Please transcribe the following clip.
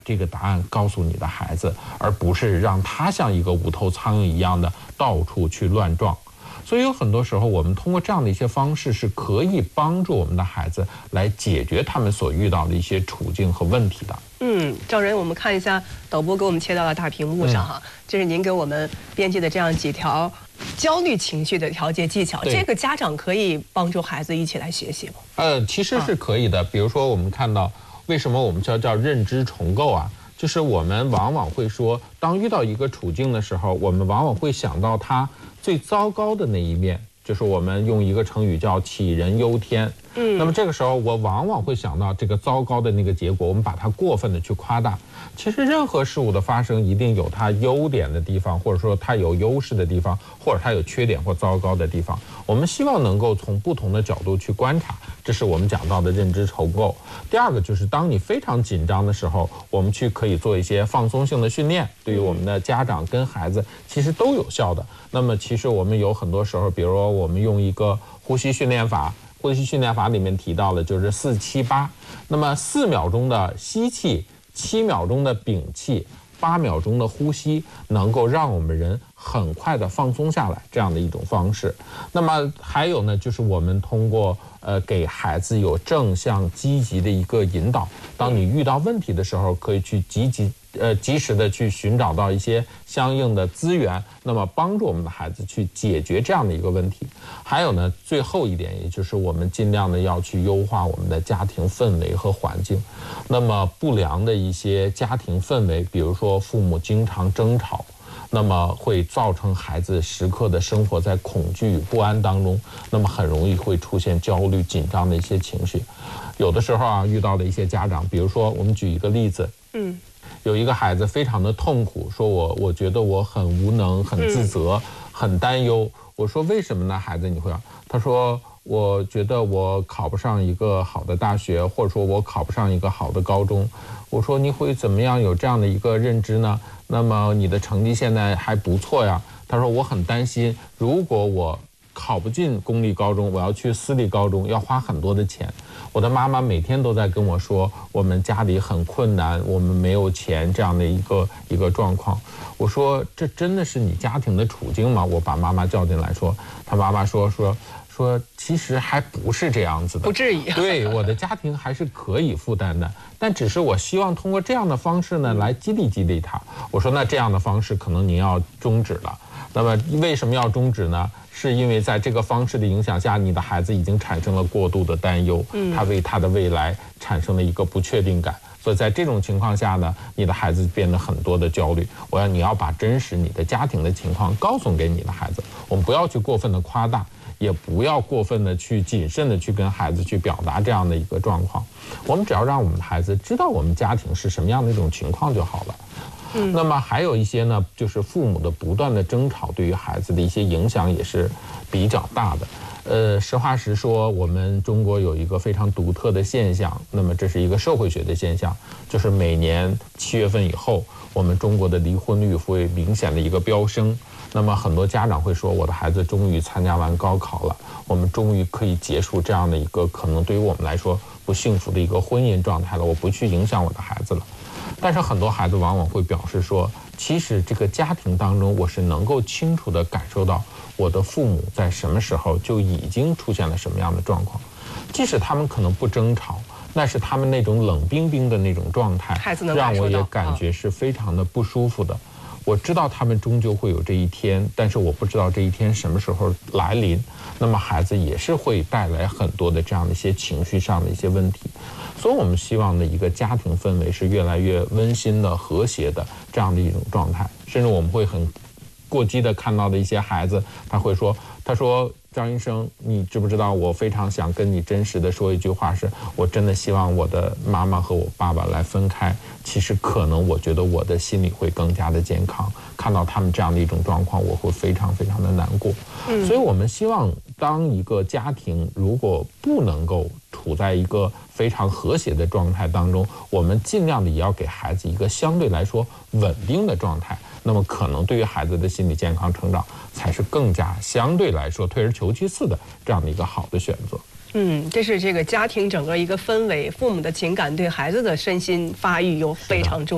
这个答案告诉你的孩子，而不是让他像一个无头苍蝇一样的到处去乱撞。所以有很多时候，我们通过这样的一些方式，是可以帮助我们的孩子来解决他们所遇到的一些处境和问题的。 赵仁，我们看一下导播给我们切到了大屏幕上哈，这是您给我们编辑的这样几条焦虑情绪的调节技巧，这个家长可以帮助孩子一起来学习吗？ 其实是可以的。比如说，我们看到为什么我们叫认知重构啊？就是我们往往会说，当遇到一个处境的时候，我们往往会想到它最糟糕的那一面，就是我们用一个成语叫杞人忧天。那么这个时候我往往会想到这个糟糕的那个结果，我们把它过分的去夸大。其实任何事物的发生一定有它优点的地方，或者说它有优势的地方，或者它有缺点或糟糕的地方。我们希望能够从不同的角度去观察，这是我们讲到的认知重构。第二个就是当你非常紧张的时候，我们可以做一些放松性的训练，对于我们的家长跟孩子其实都有效的。那么其实我们有很多时候，比如说我们用一个呼吸训练法，呼吸训练法里面提到的就是4-7-8，那么4秒钟的吸气，7秒钟的屏气，8秒钟的呼吸，能够让我们人很快的放松下来，这样的一种方式。那么还有呢，就是我们通过给孩子有正向积极的一个引导，当你遇到问题的时候，可以去及时的去寻找到一些相应的资源，那么帮助我们的孩子去解决这样的一个问题。还有呢，最后一点，也就是我们尽量的要去优化我们的家庭氛围和环境。那么不良的一些家庭氛围，比如说父母经常争吵，那么会造成孩子时刻的生活在恐惧与不安当中，那么很容易会出现焦虑紧张的一些情绪。有的时候啊，遇到的一些家长，比如说我们举一个例子，有一个孩子非常的痛苦，说我觉得我很无能，很自责，很担忧。我说为什么呢，孩子你会？他说我觉得我考不上一个好的大学，或者说我考不上一个好的高中。我说你会怎么样有这样的一个认知呢？那么你的成绩现在还不错呀。他说我很担心，如果我考不进公立高中，我要去私立高中，要花很多的钱。我的妈妈每天都在跟我说，我们家里很困难，我们没有钱，这样的一个状况。我说这真的是你家庭的处境吗？我把妈妈叫进来说，她妈妈说其实还不是这样子的， 不至于。 对，我的家庭还是可以负担的，但只是我希望通过这样的方式呢，来激励他。我说那这样的方式可能您要终止了。那么为什么要终止呢？是因为在这个方式的影响下，你的孩子已经产生了过度的担忧，他为他的未来产生了一个不确定感。所以在这种情况下呢，你的孩子变得很多的焦虑。你要把真实你的家庭的情况告诉给你的孩子，我们不要去过分的夸大，也不要过分的去谨慎的去跟孩子去表达这样的一个状况。我们只要让我们的孩子知道我们家庭是什么样的一种情况就好了。那么还有一些呢，就是父母的不断的争吵对于孩子的一些影响也是比较大的。实话实说，我们中国有一个非常独特的现象，那么这是一个社会学的现象，就是每年7月份以后，我们中国的离婚率会明显的一个飙升。那么很多家长会说，我的孩子终于参加完高考了，我们终于可以结束这样的一个可能对于我们来说不幸福的一个婚姻状态了，我不去影响我的孩子了。但是很多孩子往往会表示说，其实这个家庭当中，我是能够清楚地感受到我的父母在什么时候就已经出现了什么样的状况，即使他们可能不争吵，但是他们那种冷冰冰的那种状态，让我也感觉是非常的不舒服的。我知道他们终究会有这一天，但是我不知道这一天什么时候来临。那么孩子也是会带来很多的这样的一些情绪上的一些问题。所以我们希望的一个家庭氛围是越来越温馨的、和谐的这样的一种状态。甚至我们会很过激的看到的一些孩子，他说张医生，你知不知道我非常想跟你真实的说一句话，是我真的希望我的妈妈和我爸爸来分开。其实可能我觉得我的心理会更加的健康，看到他们这样的一种状况，我会非常非常的难过。所以我们希望当一个家庭如果不能够处在一个非常和谐的状态当中，我们尽量的也要给孩子一个相对来说稳定的状态，那么可能对于孩子的心理健康成长才是更加相对来说退而求其次的这样的一个好的选择。 这是这个家庭整个一个氛围，父母的情感对孩子的身心发育有非常重要。